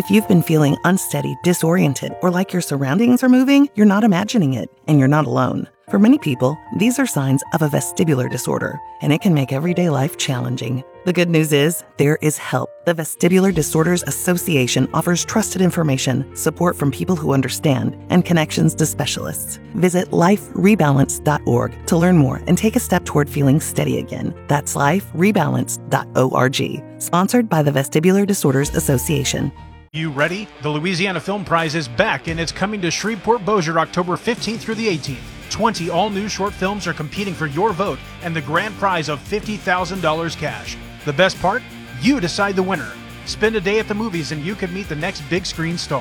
If you've been feeling unsteady, disoriented, or like your surroundings are moving, you're not imagining it, and you're not alone. For many people, these are signs of a vestibular disorder, and it can make everyday life challenging. The good news is, there is help. The Vestibular Disorders Association offers trusted information, support from people who understand, and connections to specialists. Visit liferebalance.org to learn more and take a step toward feeling steady again. That's liferebalance.org. Sponsored by the Vestibular Disorders Association. You ready? The Louisiana Film Prize is back, and it's coming to Shreveport-Bossier October 15th through the 18th. 20 all-new short films are competing for your vote and the grand prize of $50,000 cash. The best part? You decide the winner. Spend a day at the movies and you could meet the next big screen star.